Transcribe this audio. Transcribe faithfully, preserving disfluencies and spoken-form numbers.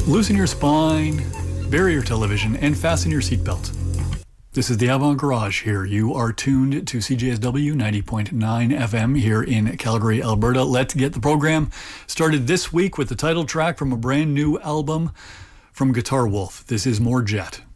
Loosen your spine, bury your television, and fasten your seatbelt. This is the Avant Garage here. You are tuned to C J S W ninety point nine F M here in Calgary, Alberta. Let's get the program started this week with the title track from a brand new album from Guitar Wolf. This is More Jet.